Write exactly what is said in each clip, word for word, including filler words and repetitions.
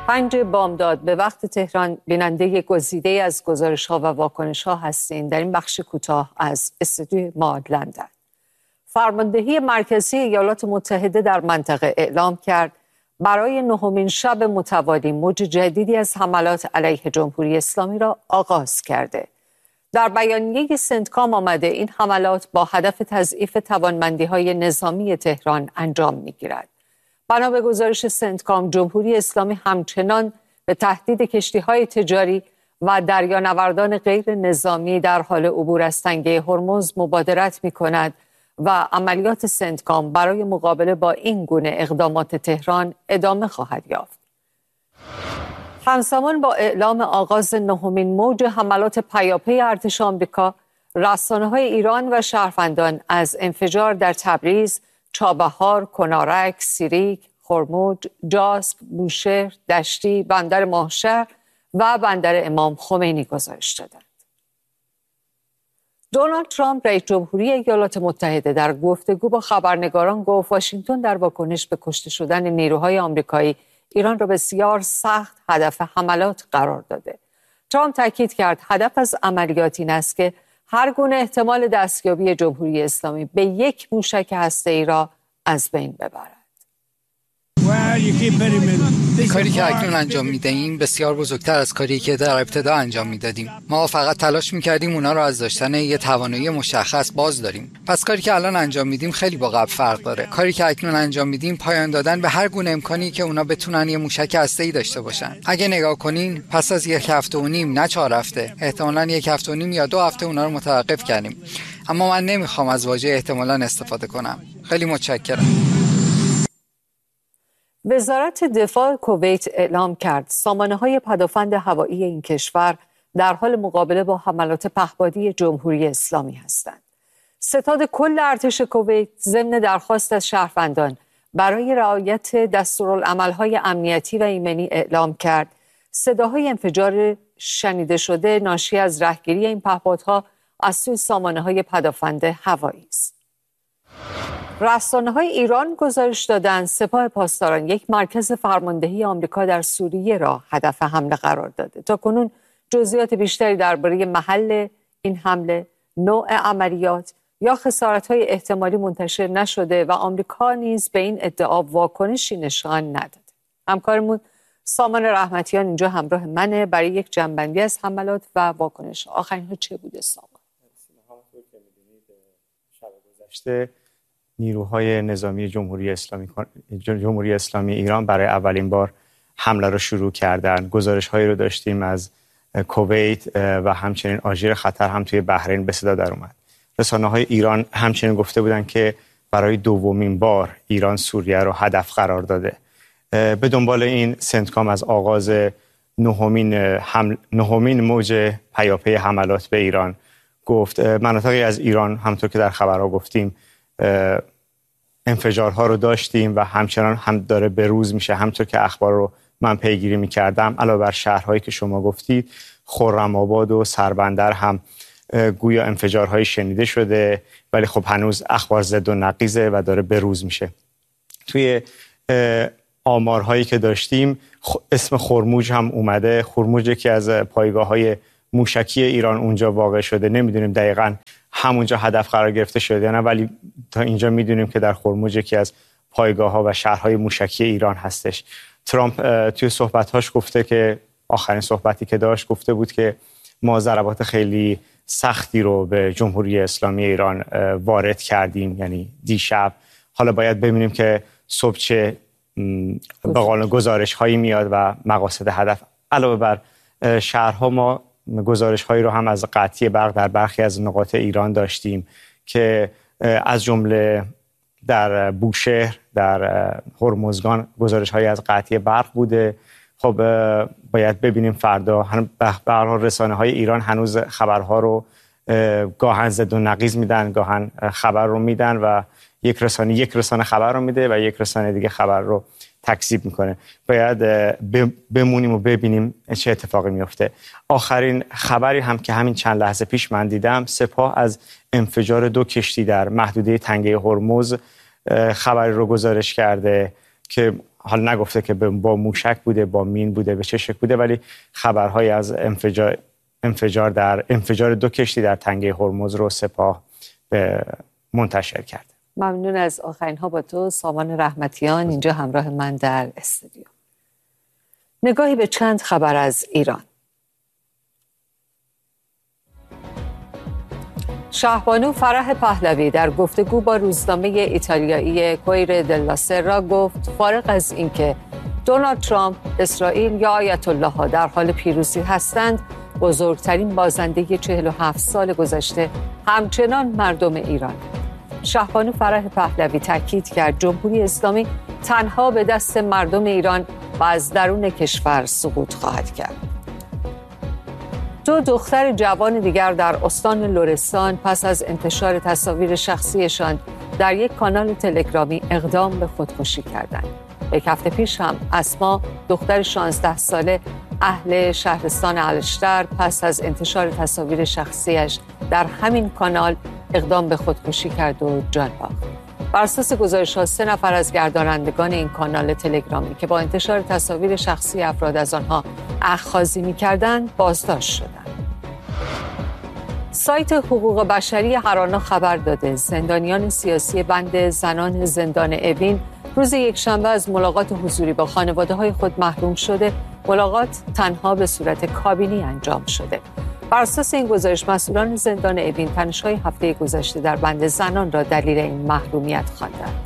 پنج بامداد به وقت تهران بیننده گزیده از گزارش‌ها و واکنش‌ها هستین در این بخش کوتاه از استودیوی ما لندن. فرماندهی مرکزی ایالات متحده در منطقه اعلام کرد برای نهمین شب متوالی موج جدیدی از حملات علیه جمهوری اسلامی را آغاز کرده. در بیانیه سنتکام آمده این حملات با هدف تضعیف توانمندی‌های نظامی تهران انجام می‌گیرد. بنا به گزارش سنتکام، جمهوری اسلامی همچنان به تهدید کشتی‌های تجاری و دریانوردان غیر نظامی در حال عبور از تنگه هرمز مبادرت می‌کند و عملیات سنتکام برای مقابله با این گونه اقدامات تهران ادامه خواهد یافت. همزمان با اعلام آغاز نهمین موج حملات پیاپی ارتش آمریکا، رسانه‌های ایران و شهروندان از انفجار در تبریز، چابهار، کنارک، سیریک، خرموج، جاسک، بوشهر، دشتی، بندر ماهشهر و بندر امام خمینی گزارش دادند. دونالد ترامپ رئیس جمهوری ایالات متحده در گفتگو با خبرنگاران گفت واشنگتن در واکنش به کشته شدن نیروهای آمریکایی ایران را بسیار سخت هدف حملات قرار داده. ترامپ تاکید کرد هدف از عملیات این است که هر گونه احتمال دستیابی جمهوری اسلامی به یک موشک هسته‌ای را از بین ببرد. کاری که اکنون انجام میدهیم بسیار بزرگتر از کاری که در ابتدا انجام میدادیم. ما فقط تلاش میکردیم اونا رو از داشتن یه توانایی مشخص باز داریم. پس کاری که الان انجام میدیم خیلی با قبل فرق داره. کاری که اکنون انجام میدیم پایان دادن به هر گونه امکانی که اونا بتونن یه موشک هسته‌ای داشته باشن. اگه نگاه کنین پس از یک هفته و نیم، نه چهار هفته، احتمالاً یک هفته و نیم یا دو هفته اونا رو متوقف کردیم. اما من نمیخوام از واژه احتمالاً استفاده کنم. خیلی متشکرم. وزارت دفاع کویت اعلام کرد سامانه‌های پدافند هوایی این کشور در حال مقابله با حملات پهپادی جمهوری اسلامی هستند. ستاد کل ارتش کویت ضمن درخواست از شهروندان برای رعایت دستورالعمل‌های امنیتی و ایمنی اعلام کرد صداهای انفجار شنیده شده ناشی از رهگیری این پهپادها از سوی سامانه‌های پدافند هوایی است. رسانه‌های ایران گزارش دادند سپاه پاسداران یک مرکز فرماندهی آمریکا در سوریه را هدف حمله قرار داده. تاکنون جزئیات بیشتری درباره محل این حمله، نوع عملیات یا خسارت‌های احتمالی منتشر نشده و آمریکا نیز به این ادعا واکنشی نشان نداده. همکارمون سامان رحمتیان اینجا همراه منه برای یک جنبندی از حملات و واکنش. آخرین‌ها چه بوده سامان؟ همونطور که می‌دونید شب گذشته نیروهای نظامی جمهوری اسلامی جمهوری اسلامی ایران برای اولین بار حمله را شروع کردند. گزارش‌هایی رو داشتیم از کویت و همچنین آژیر خطر هم توی بحرین به صدا در اومد. رسانه‌های ایران همچنین گفته بودند که برای دومین بار ایران سوریه رو هدف قرار داده. به دنبال این سنتکام از آغاز نهمین حمل نهمین موج پیاپی حملات به ایران گفت مناطقی از ایران همونطور که در خبرها گفتیم انفجارها رو داشتیم و همچنان هم داره به روز میشه. همونطور که اخبار رو من پیگیری میکردم علاوه بر شهرهایی که شما گفتید خرم آباد و سربندر هم گویا انفجارهایی شنیده شده، ولی خب هنوز اخبار ضد و نقیضه و داره به روز میشه. توی آمارهایی که داشتیم اسم خرموج هم اومده. خرموج که از پایگاه‌های موشکی ایران اونجا واقع شده. نمیدونیم دقیقاً همونجا هدف قرار گرفته شده یا نه، ولی تا اینجا میدونیم که در خرموج یکی از پایگاه‌ها و شهرهای موشکی ایران هستش. ترامپ توی صحبت‌هاش گفته که آخرین صحبتی که داشت گفته بود که ما ضربات خیلی سختی رو به جمهوری اسلامی ایران وارد کردیم، یعنی دیشب. حالا باید ببینیم که صبح چه به قول گزارش‌هایی میاد و مقاصد هدف. علاوه بر شهرها ما گزارش‌هایی رو هم از قطعی برق در برخی از نقاط ایران داشتیم که از جمله در بوشهر، در هرمزگان گزارش‌هایی از قطعی برق بوده. خب باید ببینیم فردا. به هر حال رسانه‌های ایران هنوز خبرها رو گاهن ضد و نقیض میدن، گاهن خبر رو میدن و یک رسانه یک رسانه خبر رو میده و یک رسانه دیگه خبر رو تکذیب میکنه. باید بمونیم و ببینیم چه اتفاقی میفته. آخرین خبری هم که همین چند لحظه پیش من دیدم، سپاه از انفجار دو کشتی در محدوده تنگه هرمز خبری رو گزارش کرده که حال نگفته که با موشک بوده، با مین بوده، به چه شکل بوده، ولی خبرهای از انفجار انفجار در انفجار دو کشتی در تنگه هرمز رو سپاه به منتشر کرد. ممنون از آخرین ها با تو سامان رحمتیان اینجا همراه من در استودیو. نگاهی به چند خبر از ایران. شهبانو فرح پهلوی در گفتگو با روزنامه ایتالیایی کویر دلا سرا گفت فارغ از اینکه دونالد ترامپ، اسرائیل یا آیت الله ها در حال پیروزی هستند، بزرگترین بازنده چهل و هفت سال گذشته همچنان مردم ایران. شهبانو فرح پهلوی تاکید کرد جمهوری اسلامی تنها به دست مردم ایران و از درون کشور سقوط خواهد کرد. دو دختر جوان دیگر در استان لرستان پس از انتشار تصاویر شخصیشان در یک کانال تلگرامی اقدام به خودکشی کردند. یک هفته پیش هم اسما دختر شانزده ساله اهل شهرستان الشتر پس از انتشار تصاویر شخصیش در همین کانال اقدام به خودکشی کرد و جان باخت. بر اساس گزارش‌ها سه نفر از گردانندگان این کانال تلگرامی که با انتشار تصاویر شخصی افراد از آنها اخاذی می‌کردند بازداشت شدند. سایت حقوق بشری هرانا خبر داده زندانیان سیاسی بند زنان زندان اوین روز یکشنبه از ملاقات حضوری با خانواده‌های خود محروم شده. ملاقات تنها به صورت کابینی انجام شده. بر اساس این گزارش مسئولان زندان اوین تنش‌های هفته گذشته در بند زنان را دلیل این محرومیت خواندند.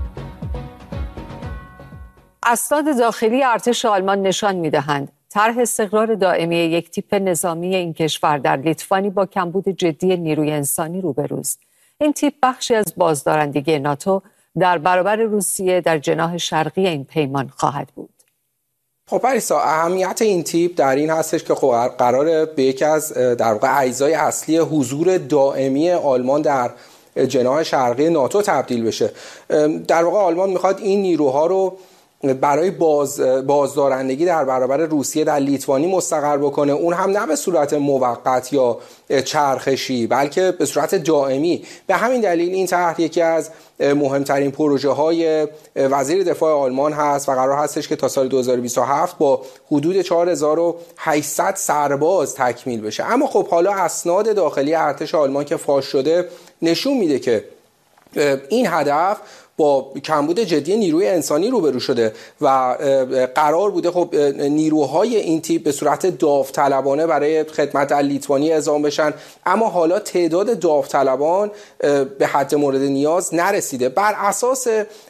اسناد داخلی ارتش آلمان نشان می‌دهند طرح استقرار دائمی یک تیپ نظامی این کشور در لیتوانی با کمبود جدی نیروی انسانی روبروست. این تیپ بخشی از بازدارندگی ناتو در برابر روسیه در جناح شرقی این پیمان خواهد بود. خب پریسا، اهمیت این تیپ در این هستش که خب قراره به یکی از در واقع اجزای اصلی حضور دائمی آلمان در جناح شرقی ناتو تبدیل بشه. در واقع آلمان میخواد این نیروها رو برای باز بازدارندگی در برابر روسیه در لیتوانی مستقر بکنه، اون هم نه به صورت موقت یا چرخشی بلکه به صورت دائمی. به همین دلیل این طرح یکی از مهمترین پروژه های وزیر دفاع آلمان هست و قرار هستش که تا سال دو هزار و بیست و هفت با حدود چهار هزار و هشتصد سرباز تکمیل بشه. اما خب حالا اسناد داخلی ارتش آلمان که فاش شده نشون میده که این هدف با کمبود جدی نیروی انسانی روبرو شده و قرار بوده خب نیروهای این تیپ به صورت داوطلبانه برای خدمت در لیتوانی اعزام بشن، اما حالا تعداد داوطلبان به حد مورد نیاز نرسیده. بر اساس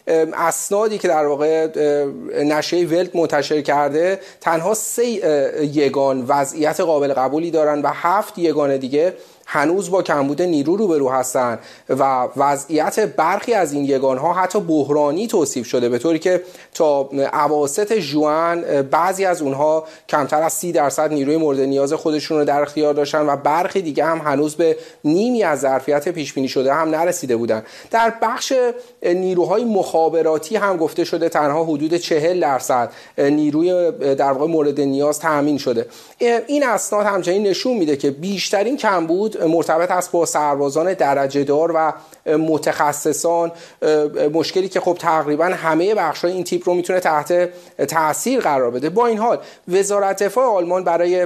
اسنادی که در واقع نشریه ولت منتشر کرده تنها سه یگان وضعیت قابل قبولی دارن و هفت یگان دیگه هنوز با کمبود نیرو روبرو هستند و وضعیت برخی از این یگان‌ها حتی بحرانی توصیف شده، به طوری که تا اواسط ژوئن بعضی از اونها کمتر از سی درصد نیروی مورد نیاز خودشون رو در اختیار داشتن و برخی دیگه هم هنوز به نیمی از ظرفیت پیش بینی شده هم نرسیده بودن. در بخش نیروهای مخابراتی هم گفته شده تنها حدود چهل درصد نیروی در واقع مورد نیاز تامین شده. این اسناد همچنین نشون میده که بیشترین کمبود مرتبط است با سربازان درجه دار و متخصصان، مشکلی که خب تقریبا همه بخش‌های این تیپ رو میتونه تحت تاثیر قرار بده. با این حال وزارت دفاع آلمان برای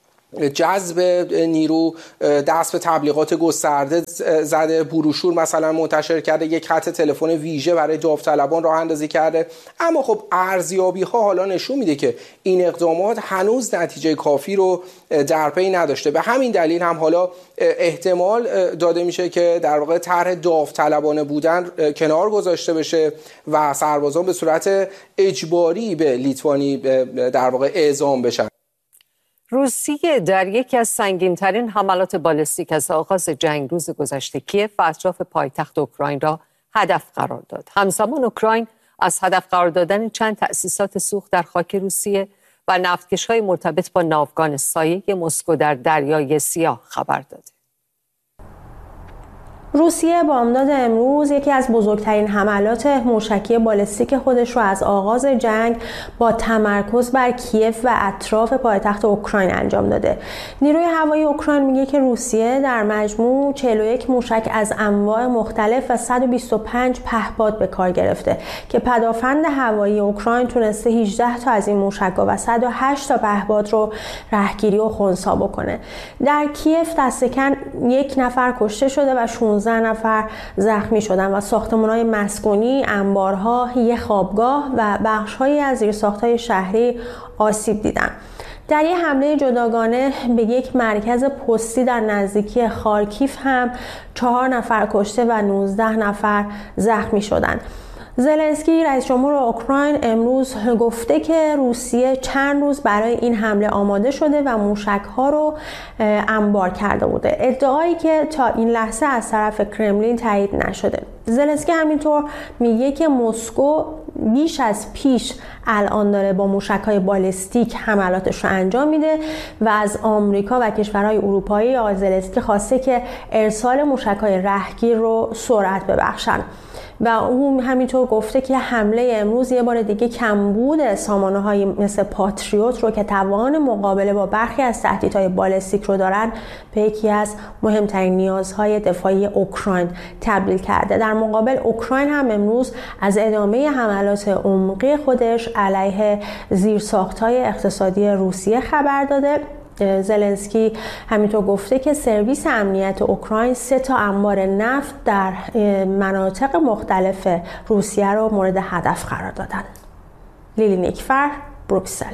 جذب نیرو دست به تبلیغات گسترده زده، بروشور مثلا منتشر کرده، یک خط تلفن ویژه برای داوطلبان راه اندازی کرده. اما خب ارزیابی ها حالا نشون میده که این اقدامات هنوز نتیجه کافی رو در پی نداشته. به همین دلیل هم حالا احتمال داده میشه که در واقع طرح داوطلبانه بودن کنار گذاشته بشه و سربازان به صورت اجباری به لیتوانی در واقع اعزام بشن. روسیه در یکی از سنگین‌ترین حملات بالستیک از آغاز جنگ روز گذشته کیف و اطراف پایتخت اوکراین را هدف قرار داد. همزمان اوکراین از هدف قرار دادن چند تأسیسات سوخت در خاک روسیه و نفتکش‌های مرتبط با ناوگان سایه مسکو در دریای سیاه خبر داده. روسیه بامداد امروز یکی از بزرگترین حملات موشکی بالستیک خودش رو از آغاز جنگ با تمرکز بر کیف و اطراف پایتخت اوکراین انجام داده. نیروی هوایی اوکراین میگه که روسیه در مجموع چهل و یک موشک از انواع مختلف و صد و بیست و پنج پهپاد به کار گرفته که پدافند هوایی اوکراین تونسته هجده تا از این موشک‌ها و صد و هشت تا پهپاد رو رهگیری و خنثی بکنه. در کیف دست کم یک نفر کشته شده و شانزده نفر زخمی شدن و ساختمان‌های مسکونی، انبارها، یک خوابگاه و بخش‌هایی از زیرساخت‌های شهری آسیب دیدن. در یک حمله جداگانه به یک مرکز پستی در نزدیکی خارکیف هم چهار نفر کشته و نوزده نفر زخمی شدند. زلنسکی رئیس جمهور اوکراین امروز گفته که روسیه چند روز برای این حمله آماده شده و موشک‌ها رو انبار کرده بوده، ادعایی که تا این لحظه از طرف کرملین تایید نشده. زلنسکی همینطور میگه که مسکو بیش از پیش الان داره با موشک‌های بالستیک حملاتش رو انجام میده و از آمریکا و کشورهای اروپایی آقای زلنسکی خواسته که ارسال موشک‌های رهگیر رو سرعت ببخشن و اون همینطور گفته که حمله امروز یه بار دیگه کمبود سامانه‌های مثل پاتریوت رو که توان مقابله با برخی از تهدیدهای بالستیک رو دارن به یکی از مهمترین نیازهای دفاعی اوکراین تبدیل کرده. در مقابل اوکراین هم امروز از ادامه حملات عمقی خودش علیه زیرساخت‌های اقتصادی روسیه خبر داده. زلنسکی همینطور گفته که سرویس امنیت اوکراین سه تا انبار نفت در مناطق مختلف روسیه رو مورد هدف قرار دادن. لیلی نیکفر، بروکسل.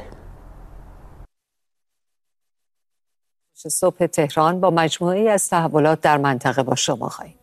صبح تهران با مجموعه‌ای از تحولات در منطقه با شما خواهیم.